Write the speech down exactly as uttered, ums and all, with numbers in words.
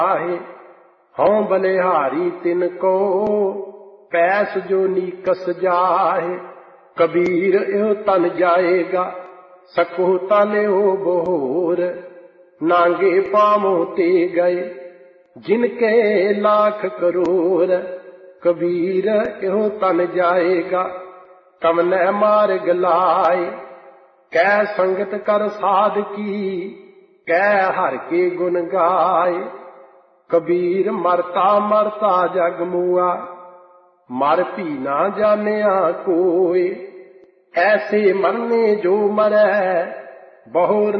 आहे। हों बलिहारी तिनको पैस जो नीकस जाहे। कबीर यो तन जाएगा सको ताल्यो बोर। नांगे पामो ते गए जिनके लाख करोड़। कबीर यो तन जाएगा तमने मार्ग लाए। कै संगत कर साध की कै हर के गुण गाए। कबीर मरता मरता जग मुआ मर भी ना जानिया कोई। ऐसे मरने जो मरै बहुर